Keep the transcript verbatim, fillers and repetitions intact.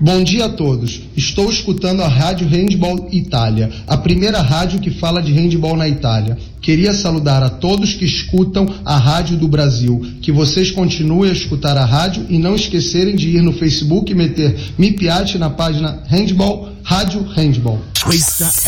Bom dia a todos. Estou escutando a Rádio Handball Itália, a primeira rádio que fala de handball na Itália. Queria saludar a todos que escutam a Rádio do Brasil, que vocês continuem a escutar a rádio e não esquecerem de ir no Facebook e meter Mi Piace na página Handball, Rádio Handball.